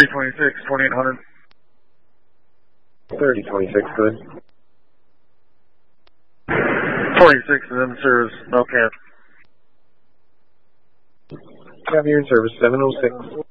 3026, 2800. 3026, good. 46 is in service, no cap. Copy, you're in service, 706.